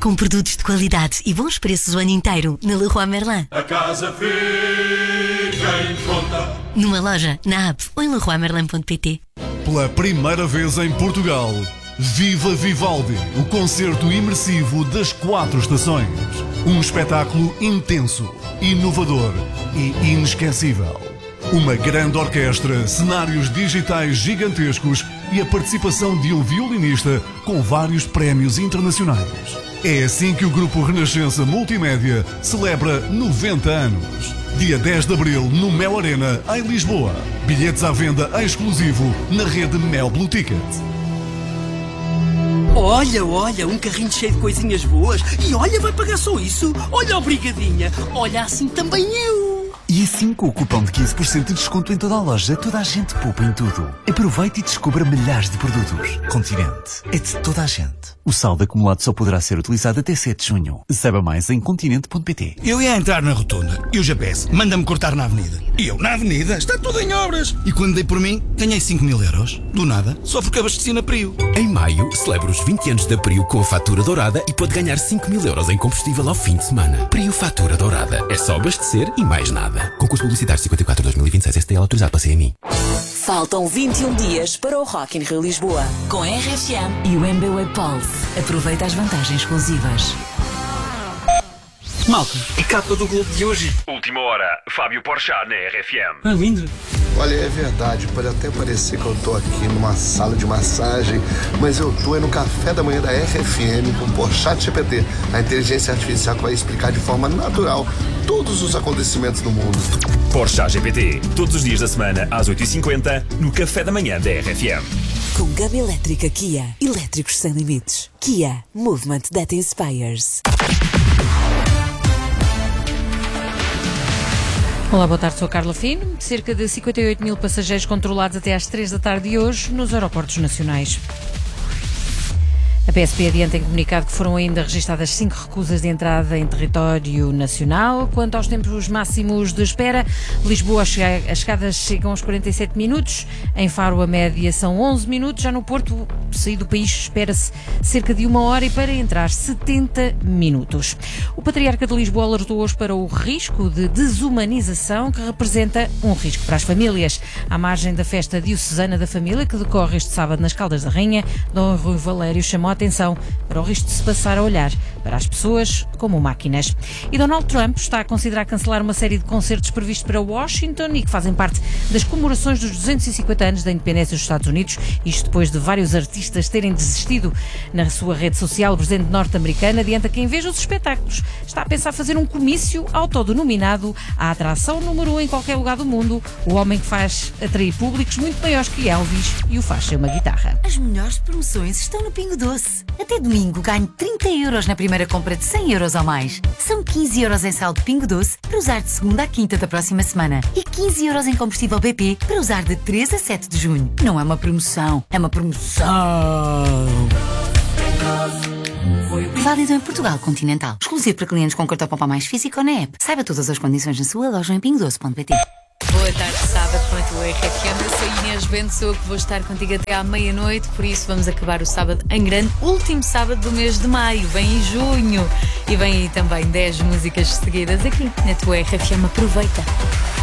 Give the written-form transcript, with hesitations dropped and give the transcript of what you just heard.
com produtos de qualidade e bons preços o ano inteiro na Leroy Merlin. A casa fica em conta. Numa loja, na app ou em leroymerlin.pt. Pela primeira vez em Portugal, Viva Vivaldi, o concerto imersivo das 4 estações. Um espetáculo intenso, inovador e inesquecível. Uma grande orquestra, cenários digitais gigantescos e a participação de um violinista com vários prémios internacionais. É assim que o Grupo Renascença Multimédia celebra 90 anos. Dia 10 de Abril, no Mel Arena, em Lisboa. Bilhetes à venda exclusivo na rede Mel Blue Ticket. Olha, um carrinho cheio de coisinhas boas. E olha, vai pagar só isso. Olha, obrigadinha. Olha, assim também eu. E assim, com o cupom de 15% de desconto em toda a loja, toda a gente poupa em tudo. Aproveite e descubra milhares de produtos. Continente. É de toda a gente. O saldo acumulado só poderá ser utilizado até 7 de junho. Saiba mais em continente.pt. Eu ia entrar na rotunda e o GPS manda-me cortar na avenida. E eu, na avenida, está tudo em obras. E quando dei por mim, ganhei 5.000 euros. Do nada, só porque abasteci na Prio. Em maio, celebra os 20 anos da Prio com a fatura dourada e pode ganhar 5.000 euros em combustível ao fim de semana. Prio Fatura Dourada. É só abastecer e mais nada. Concurso publicitário 54/2026 STL autorizado pela CMI. Faltam 21 dias para o Rock in Rio Lisboa. Com a RFM e o MBWay Pulse. Aproveita as vantagens exclusivas. Malta, a capa do Globo de hoje. Última hora, Fábio Porchat na RFM. Ah, lindo. Olha, é verdade, pode até parecer que eu tô aqui numa sala de massagem, mas eu tô no café da manhã da RFM com o Porchat GPT, a inteligência artificial que vai explicar de forma natural todos os acontecimentos do mundo. Porchat GPT, todos os dias da semana às 8h50 no café da manhã da RFM. Com gama elétrica Kia. Elétricos sem limites. Kia. Movement that inspires. Olá, boa tarde, sou a Carla Fino. Cerca de 58 mil passageiros controlados até às 3 da tarde de hoje nos aeroportos nacionais. A PSP adianta em comunicado que foram ainda registadas 5 recusas de entrada em território nacional. Quanto aos tempos máximos de espera, Lisboa, as chegadas chegam aos 47 minutos, em Faro a média são 11 minutos, já no Porto, sair do país, espera-se cerca de 1 hora e para entrar 70 minutos. O Patriarca de Lisboa alertou hoje para o risco de desumanização que representa um risco para as famílias. À margem da festa diocesana da família, que decorre este sábado nas Caldas da Rainha, Dom Rui Valério chamou a atenção para o risco de se passar a olhar para as pessoas como máquinas. E Donald Trump está a considerar cancelar uma série de concertos previstos para Washington e que fazem parte das comemorações dos 250 anos da independência dos Estados Unidos, isto depois de vários artistas terem desistido. Na sua rede social, o presidente norte-americano adianta que, em vez dos espetáculos, está a pensar fazer um comício autodenominado a atração número 1 em qualquer lugar do mundo, o homem que faz atrair públicos muito maiores que Elvis e o faz sem uma guitarra. As melhores promoções estão no Pingo Doce. Até domingo ganho 30 euros na primeira compra de 100 euros ou mais. São 15 euros em saldo Pingo Doce para usar de segunda à quinta da próxima semana e 15 euros em combustível BP para usar de 3 a 7 de junho. Não é uma promoção, é uma promoção. Válido em Portugal Continental. Exclusivo para clientes com cartão Poupa Mais físico ou na app. Saiba todas as condições na sua loja em pingodoce.pt. Boa tarde, sábado com a tua RFM. Eu sou Inês Bento, sou eu que vou estar contigo até à meia-noite, por isso vamos acabar o sábado em grande, último sábado do mês de maio, vem em junho e vem aí também 10 músicas seguidas aqui na tua RFM. Aproveita!